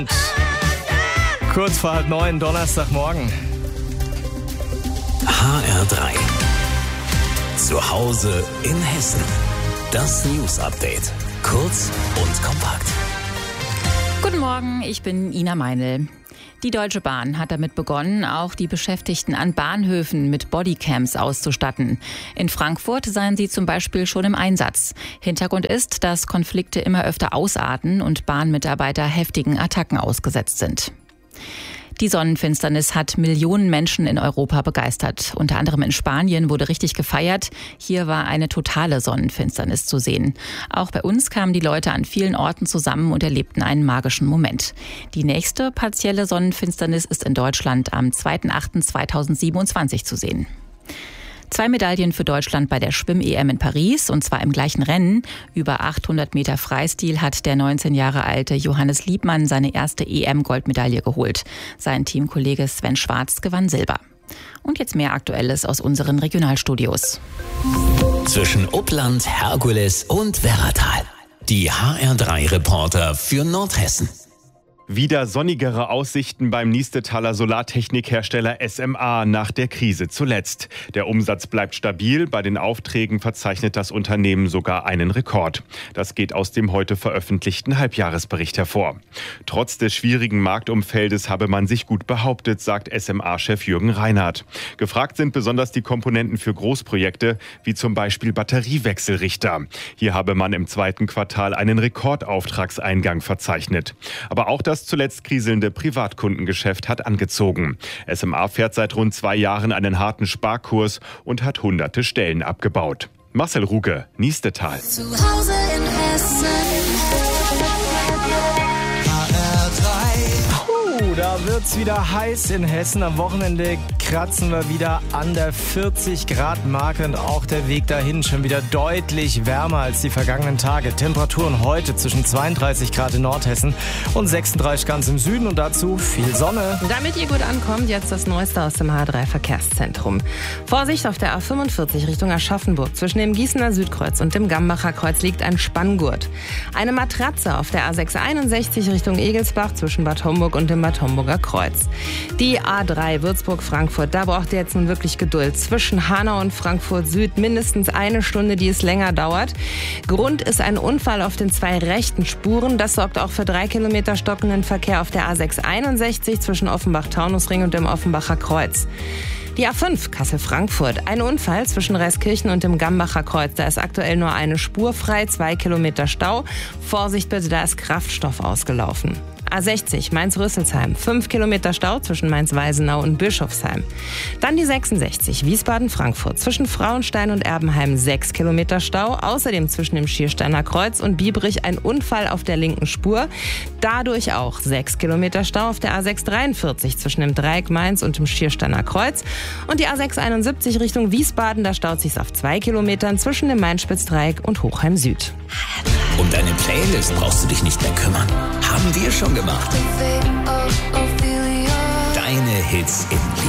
Kurz vor 8:30, Donnerstagmorgen. HR3. Zu Hause in Hessen. Das News-Update. Kurz und kompakt. Guten Morgen, ich bin Ina Meinl. Die Deutsche Bahn hat damit begonnen, auch die Beschäftigten an Bahnhöfen mit Bodycams auszustatten. In Frankfurt seien sie zum Beispiel schon im Einsatz. Hintergrund ist, dass Konflikte immer öfter ausarten und Bahnmitarbeiter heftigen Attacken ausgesetzt sind. Die Sonnenfinsternis hat Millionen Menschen in Europa begeistert. Unter anderem in Spanien wurde richtig gefeiert. Hier war eine totale Sonnenfinsternis zu sehen. Auch bei uns kamen die Leute an vielen Orten zusammen und erlebten einen magischen Moment. Die nächste partielle Sonnenfinsternis ist in Deutschland am 2.8.2027 zu sehen. 2 Medaillen für Deutschland bei der Schwimm-EM in Paris, und zwar im gleichen Rennen. Über 800 Meter Freistil hat der 19 Jahre alte Johannes Liebmann seine erste EM-Goldmedaille geholt. Sein Teamkollege Sven Schwarz gewann Silber. Und jetzt mehr Aktuelles aus unseren Regionalstudios. Zwischen Uppland, Herkules und Werratal. Die HR3-Reporter für Nordhessen. Wieder sonnigere Aussichten beim Niestetaler Solartechnikhersteller SMA nach der Krise zuletzt. Der Umsatz bleibt stabil, bei den Aufträgen verzeichnet das Unternehmen sogar einen Rekord. Das geht aus dem heute veröffentlichten Halbjahresbericht hervor. Trotz des schwierigen Marktumfeldes habe man sich gut behauptet, sagt SMA-Chef Jürgen Reinhardt. Gefragt sind besonders die Komponenten für Großprojekte, wie zum Beispiel Batteriewechselrichter. Hier habe man im zweiten Quartal einen Rekordauftragseingang verzeichnet. Aber auch das zuletzt kriselnde Privatkundengeschäft hat angezogen. SMA fährt seit rund 2 Jahren einen harten Sparkurs und hat hunderte Stellen abgebaut. Marcel Ruge, Niestetal. Zu Hause in Hessen. Da wird's wieder heiß in Hessen. Am Wochenende kratzen wir wieder an der 40-Grad-Marke und auch der Weg dahin schon wieder deutlich wärmer als die vergangenen Tage. Temperaturen heute zwischen 32 Grad in Nordhessen und 36 ganz im Süden und dazu viel Sonne. Damit ihr gut ankommt, jetzt das Neueste aus dem H3-Verkehrszentrum. Vorsicht, auf der A45 Richtung Aschaffenburg. Zwischen dem Gießener Südkreuz und dem Gambacher Kreuz liegt ein Spanngurt. Eine Matratze auf der A661 Richtung Egelsbach zwischen Bad Homburg und dem Bad Homburger Kreuz. Die A3 Würzburg-Frankfurt, da braucht ihr jetzt nun wirklich Geduld. Zwischen Hanau und Frankfurt Süd mindestens eine Stunde, die es länger dauert. Grund ist ein Unfall auf den 2 rechten Spuren. Das sorgt auch für 3 Kilometer stockenden Verkehr auf der A661 zwischen Offenbach-Taunusring und dem Offenbacher Kreuz. Die A5 Kassel-Frankfurt. Ein Unfall zwischen Reiskirchen und dem Gambacher Kreuz. Da ist aktuell nur eine Spur frei, 2 Kilometer Stau. Vorsicht bitte, da ist Kraftstoff ausgelaufen. A60 Mainz-Rüsselsheim, 5 Kilometer Stau zwischen Mainz-Weisenau und Bischofsheim. Dann die 66 Wiesbaden-Frankfurt, zwischen Frauenstein und Erbenheim 6 Kilometer Stau. Außerdem zwischen dem Schiersteiner Kreuz und Biebrich ein Unfall auf der linken Spur. Dadurch auch 6 Kilometer Stau auf der A643 zwischen dem Dreieck Mainz und dem Schiersteiner Kreuz. Und die A671 Richtung Wiesbaden, da staut sich's auf 2 Kilometern zwischen dem Main-Spitz-Dreieck und Hochheim Süd. Um deine Playlist brauchst du dich nicht mehr kümmern. Haben wir schon gemacht. Deine Hits in